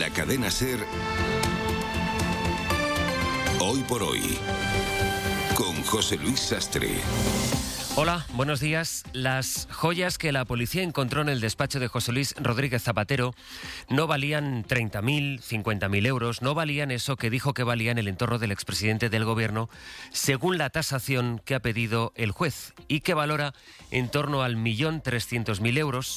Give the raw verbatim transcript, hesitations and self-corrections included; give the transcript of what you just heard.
la cadena SER, Hoy por Hoy, con José Luis Sastre. Hola, buenos días. Las joyas que la policía encontró en el despacho de José Luis Rodríguez Zapatero no valían treinta mil, cincuenta mil euros, no valían eso que dijo que valía en el entorno del expresidente del gobierno, según la tasación que ha pedido el juez y que valora en torno al millón trescientos mil euros.